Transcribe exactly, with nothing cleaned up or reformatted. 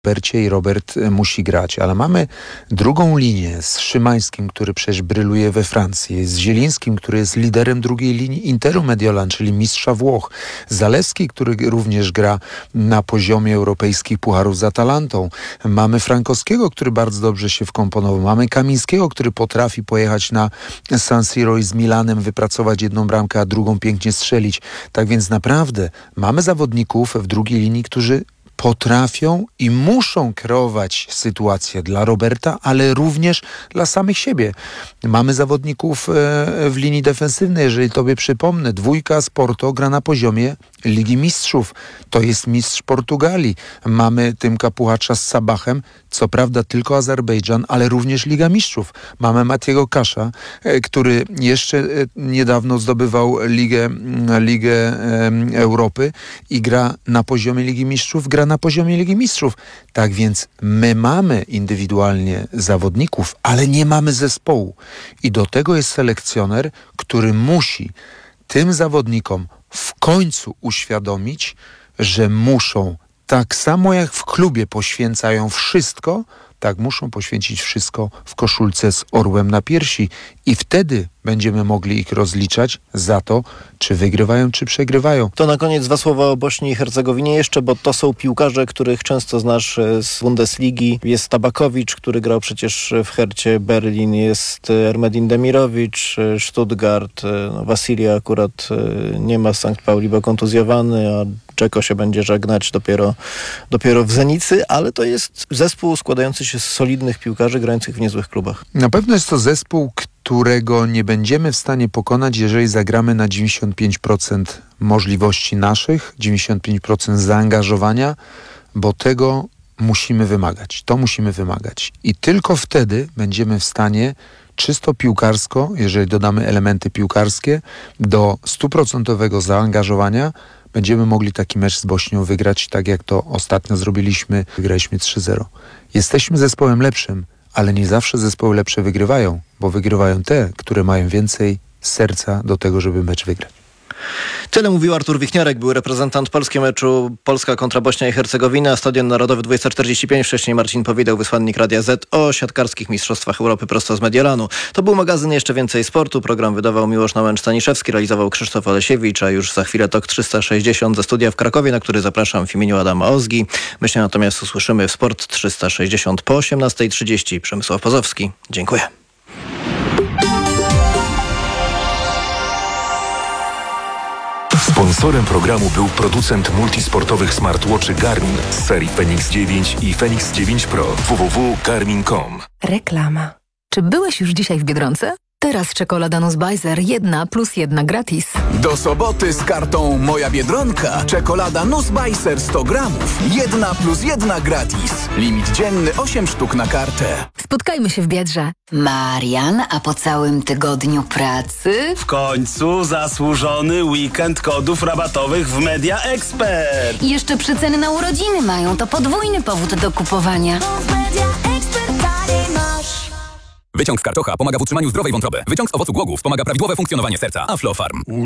Robercie i Robert musi grać, ale mamy drugą linię z Szymańskim, który przecież bryluje we Francji, z Zielińskim, który jest liderem drugiej linii Interu Mediolan, czyli mistrza Włoch, Zalewski, który również gra na poziomie europejskich pucharów z Atalantą, mamy Frankowskiego, który bardzo dobrze się wkomponował, mamy Kamińskiego, który potrafi pojechać na San Siro i z Milanem wypracować jedną bramkę, a drugą pięknie strzelić. Tak więc naprawdę mamy zawodników w drugiej linii, którzy potrafią i muszą kreować sytuację dla Roberta, ale również dla samych siebie. Mamy zawodników w linii defensywnej, jeżeli tobie przypomnę, dwójka z Porto gra na poziomie Ligi Mistrzów. To jest mistrz Portugalii. Mamy Tymka Puchacza z Sabachem, co prawda tylko Azerbejdżan, ale również Liga Mistrzów. Mamy Matiego Kasza, który jeszcze niedawno zdobywał Ligę, Ligę Europy i gra na poziomie Ligi Mistrzów, gra na poziomie Ligi Mistrzów. Tak więc my mamy indywidualnie zawodników, ale nie mamy zespołu. I do tego jest selekcjoner, który musi tym zawodnikom w końcu uświadomić, że muszą, tak samo jak w klubie poświęcają wszystko, tak muszą poświęcić wszystko w koszulce z orłem na piersi. I wtedy będziemy mogli ich rozliczać za to, czy wygrywają, czy przegrywają. To na koniec dwa słowa o Bośni i Hercegowinie jeszcze, bo to są piłkarze, których często znasz z Bundesligi. Jest Tabakowicz, który grał przecież w Hercie Berlin, jest Ermedin Demirowicz, Stuttgart, no Wasilia akurat nie ma, Sankt Pauli, bo kontuzjowany, a Dzeko się będzie żegnać dopiero, dopiero w Zenicy, ale to jest zespół składający się z solidnych piłkarzy grających w niezłych klubach. Na pewno jest to zespół, którego nie będziemy w stanie pokonać, jeżeli zagramy na dziewięćdziesiąt pięć procent możliwości naszych, dziewięćdziesiąt pięć procent zaangażowania, bo tego musimy wymagać. To musimy wymagać. I tylko wtedy będziemy w stanie czysto piłkarsko, jeżeli dodamy elementy piłkarskie, do stuprocentowego zaangażowania, będziemy mogli taki mecz z Bośnią wygrać, tak jak to ostatnio zrobiliśmy. Wygraliśmy trzy zero. Jesteśmy zespołem lepszym, ale nie zawsze zespoły lepsze wygrywają, bo wygrywają te, które mają więcej serca do tego, żeby mecz wygrać. Tyle mówił Artur Wichniarek, był reprezentant Polski meczu Polska kontra Bośnia i Hercegowina, Stadion Narodowy dwadzieścia czterdzieści pięć. Wcześniej Marcin Powideł, wysłannik Radia Z, o siatkarskich mistrzostwach Europy prosto z Mediolanu. To był magazyn Jeszcze Więcej Sportu. Program wydawał Miłosz Nałęcz-Staniszewski, realizował Krzysztof Olesiewicz, a już za chwilę Tok trzysta sześćdziesiąt ze studia w Krakowie, na który zapraszam w imieniu Adama Ozgi. My się natomiast usłyszymy w Sport trzysta sześćdziesiąt po osiemnastej trzydzieści. Przemysław Pozowski. Dziękuję. Sponsorem programu był producent multisportowych smartwatchy Garmin z serii Fenix dziewięć i Fenix dziewięć Pro. w w w kropka garmin kropka com. Reklama. Czy byłeś już dzisiaj w Biedronce? Teraz czekolada Nussbeiser jedna plus jedna gratis. Do soboty z kartą Moja Biedronka. Czekolada Nussbeiser sto gramów. Jedna plus jedna gratis. Limit dzienny osiem sztuk na kartę. Spotkajmy się w Biedrze. Marian, a po całym tygodniu pracy? W końcu zasłużony weekend kodów rabatowych w Media Expert. I jeszcze przeceny na urodziny mają. To podwójny powód do kupowania. Wyciąg z karczocha pomaga w utrzymaniu zdrowej wątroby. Wyciąg z owocu głogów pomaga prawidłowe funkcjonowanie serca. Aflofarm.